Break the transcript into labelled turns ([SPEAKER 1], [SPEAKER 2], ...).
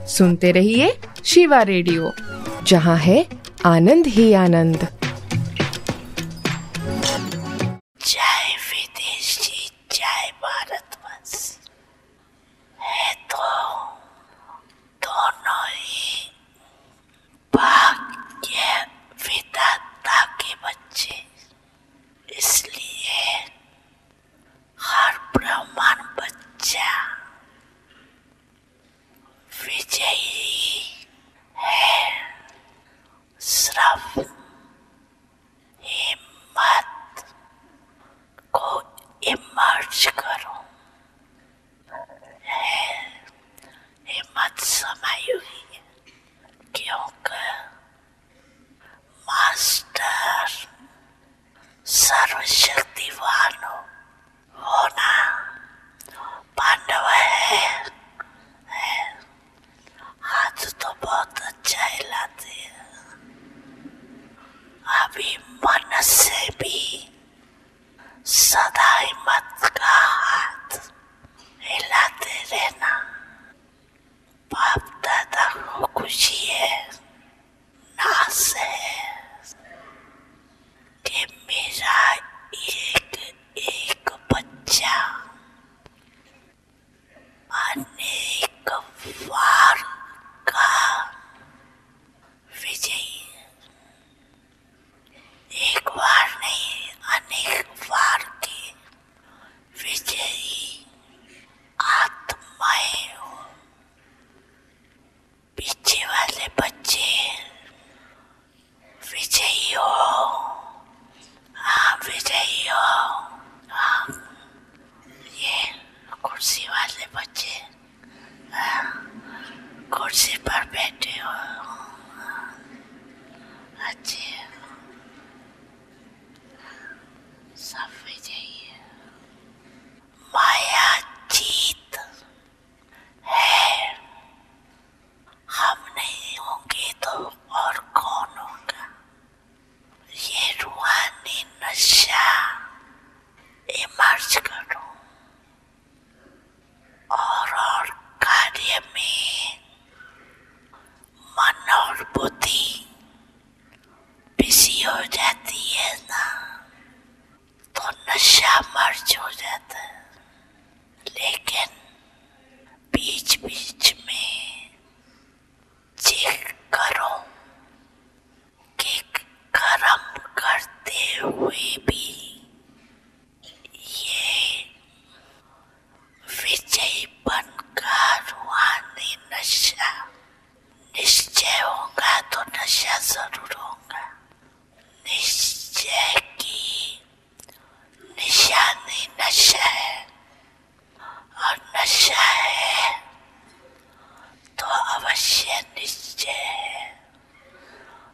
[SPEAKER 1] सुनते रहिए शिवा रेडियो, जहाँ है आनंद ही आनंद।
[SPEAKER 2] जय विदेश जी, जय भारतवर्ष। है तो दोनों ही भाग्य विधाता के बच्चे, इसलिए हर ब्राह्मण बच्चा विजयी है। सिर्फ हिम्मत को इमर्ज करो। हिम्मत समय हुई है, क्योंकि मास्टर सर्वशक्तिवान होना पांडव है। हाथ तो बहुत अच्छा हिलाते हैं, अभी मन से भी सदा हिम्मत का हाथ हिलाते रहना। बाप दादा को खुशी है, नाज है कि मेरा एक एक बच्चा अनेक वार का विजयी है। एक बार नहीं, अनेक बार के विजयी आत्माएं हो। पीछे वाले बच्चे विजयी हो। हाँ, विजयी हो। हाँ, ये कुर्सी वाले बच्चे कुर्सी पर बैठे हो, अच्छे सब विजयी है। माया जीत है, हम नहीं होंगे तो और कौन होगा। ये रूहानी नशा इमर्ज करो और कार्य में मन और बुद्धि बिजी हो जाती है ना, तो नशा मर्ज हो जाता है। लेकिन बीच बीच में चेक करो कि कर्म करते हुए भी ये विजयीपन का रूहानी नशा निश्चय होगा, तो नशा जरूर होगा। निश्चय की निशानी नशा है, और नशा